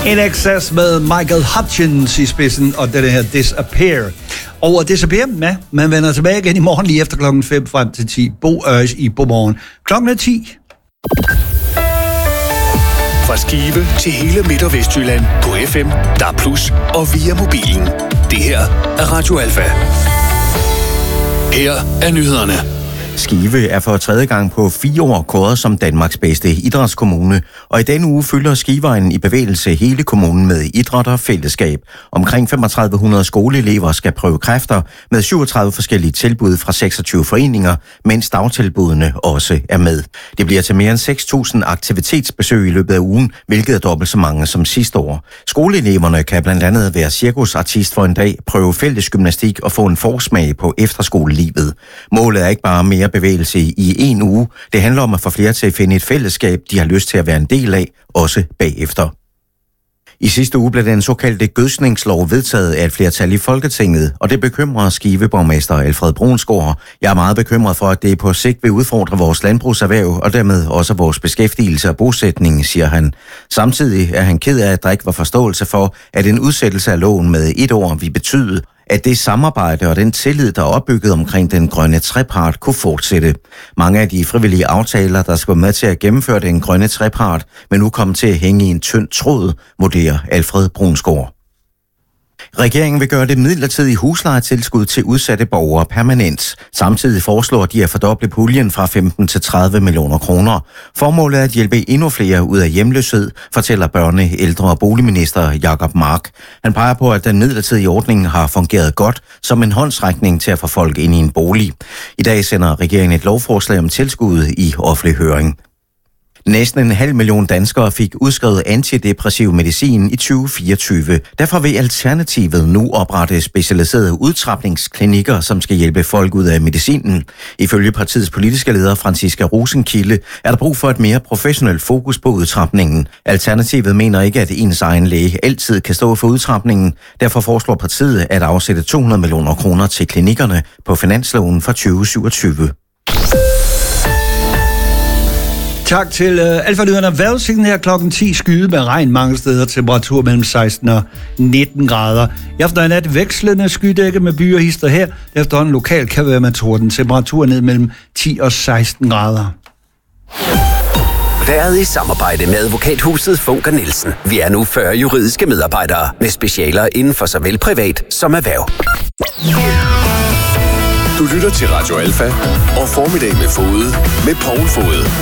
INXS med Michael Hutchins i spidsen, og det her Disappear. Og Disappear, ja, man vender tilbage igen i morgen lige efter klokken 5 frem til 10. Bo Ørs i Bomorgen. Klokken er 10. Fra Skive til hele Midt- og Vestjylland på FM, DAB+, og via mobilen. Det her er Radio Alfa. Her er nyhederne. Skive er for tredje gang på 4 år kåret som Danmarks bedste idrætskommune, og i denne uge fylder Skiveegnen i bevægelse hele kommunen med idræt og fællesskab. Omkring 3500 skoleelever skal prøve kræfter med 37 forskellige tilbud fra 26 foreninger, mens dagtilbudene også er med. Det bliver til mere end 6.000 aktivitetsbesøg i løbet af ugen, hvilket er dobbelt så mange som sidste år. Skoleeleverne kan blandt andet være cirkusartist for en dag, prøve fællesgymnastik og få en forsmag på efterskolelivet. Målet er ikke bare mere bevægelse i en uge. Det handler om at få flere til at finde et fællesskab, de har lyst til at være en del af, også bagefter. I sidste uge blev den såkaldte gødsningslov vedtaget af et flertal i Folketinget, og det bekymrer Skive-borgmester Alfred Brunsgaard. Jeg er meget bekymret for, at det på sigt vil udfordre vores landbrugserhverv og dermed også vores beskæftigelse og bosætning, siger han. Samtidig er han ked af, at der ikke var forståelse for, at en udsættelse af loven med 1 år vil betyde, at det samarbejde og den tillid, der er opbygget omkring den grønne trepart, kunne fortsætte. Mange af de frivillige aftaler, der skal være med til at gennemføre den grønne trepart, vil nu komme til at hænge i en tynd tråd, vurderer Alfred Brunsgaard. Regeringen vil gøre det midlertidige huslejetilskud til udsatte borgere permanent. Samtidig foreslår de at fordoble puljen fra 15 til 30 millioner kroner. Formålet er at hjælpe endnu flere ud af hjemløshed, fortæller børne-, ældre- og boligminister Jacob Mark. Han peger på, at den midlertidige ordning har fungeret godt som en håndsrækning til at få folk ind i en bolig. I dag sender regeringen et lovforslag om tilskud i offentlig høring. Næsten 500.000 danskere fik udskrevet antidepressiv medicin i 2024. Derfor vil Alternativet nu oprette specialiserede udtrapningsklinikker, som skal hjælpe folk ud af medicinen. Ifølge partiets politiske leder Franciska Rosenkilde er der brug for et mere professionelt fokus på udtrapningen. Alternativet mener ikke, at ens egen læge altid kan stå for udtrapningen. Derfor foreslår partiet at afsætte 200 millioner kroner til klinikkerne på finansloven for 2027. Tak til Alfa-lyderne. Vejrudsigten her klokken 10, skyde med regn mange steder, temperatur mellem 16 og 19 grader. I aften og i nat vekslende skydække med byer hister her. Efterhånden lokalt kan være med torden. Temperatur ned mellem 10 og 16 grader. Været i samarbejde med advokathuset Funker Nielsen. Vi er nu 40 juridiske medarbejdere med specialer inden for såvel privat som erhverv. Du lytter til Radio Alfa og Formiddag med Fode med Poul Fode.